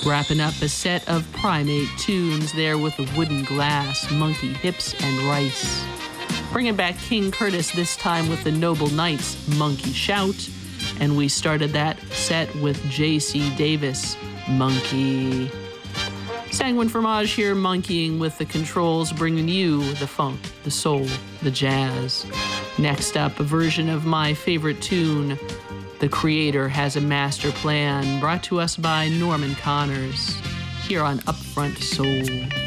Wrapping up a set of Primate tunes there with the Wooden Glass, Monkey Hips, and Rice. Bringing back King Curtis, this time with the Noble Knights, Monkey Shout. And we started that set with J.C. Davis, Monkey. Sanguine Fromage here, monkeying with the controls, bringing you the funk, the soul, the jazz. Next up, a version of my favorite tune, The Creator Has a Master Plan, brought to us by Norman Connors, here on Upfront Soul.